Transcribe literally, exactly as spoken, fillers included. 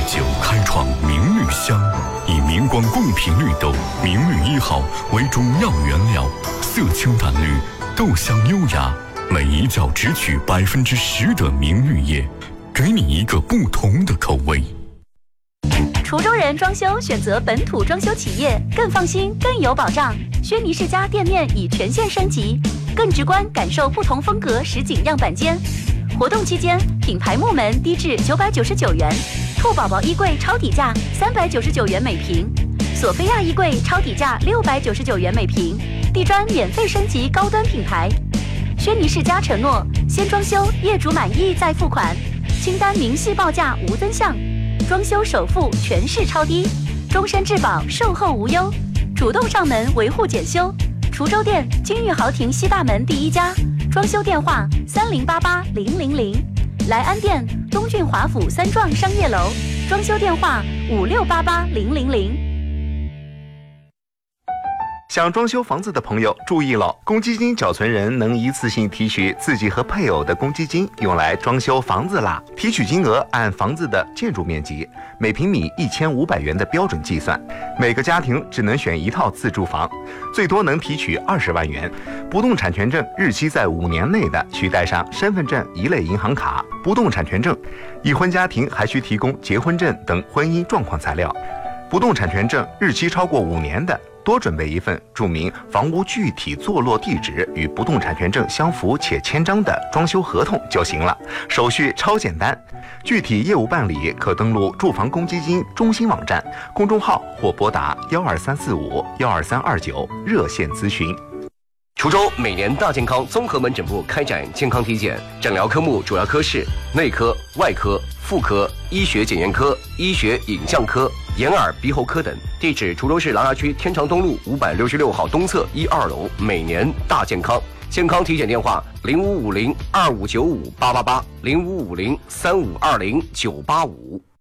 九开创明绿香，以明光贡品绿豆明绿一号为主要原料，色清淡绿，豆香优雅，每一角只取百分之十的明绿叶，给你一个不同的口味。 滁州人装修选择本土装修企业，更放心，更有保障。轩尼诗家店面已全线升级，更直观感受不同风格实景样板间。活动期间，品牌木门低至九百九十九元，兔宝宝衣柜超底价三百九十九元每平，索菲亚衣柜超底价六百九十九元每平，地砖免费升级高端品牌。轩尼诗家承诺，先装修，业主满意再付款，清单明细报价无增项。装修首付全市超低，终身质保，售后无忧，主动上门维护检修。滁州店金玉豪庭西大门第一家，装修电话三零八八零零零。莱安店东郡华府三幢商业楼，装修电话五六八八零零零。 想装修房子的朋友注意了，公积金缴存人能一次性提取自己和配偶的公积金，用来装修房子啦。提取金额按房子的建筑面积，每平米一千五百元的标准计算。每个家庭只能选一套自住房，最多能提取二十万元。不动产权证日期在五年内的，需带上身份证一类银行卡、不动产权证。已婚家庭还需提供结婚证等婚姻状况材料。不动产权证日期超过五年的，多准备一份注明房屋具体坐落地址与不动产权证相符且签章的装修合同就行了，手续超简单。具体业务办理可登录住房公积金中心网站、公众号或拨打幺二三四五幺二三二九热线咨询。 滁州每年大健康综合门诊部开展健康体检，诊疗科目主要科室内科、外科、妇科、医学检验科、医学影像科、眼耳鼻喉科等。地址：滁州市琅琊区天长东路五百六十六号东侧一二楼。每年大健康。健康体检电话：零五五零二五九五八八八，零五五零三五二零九八五。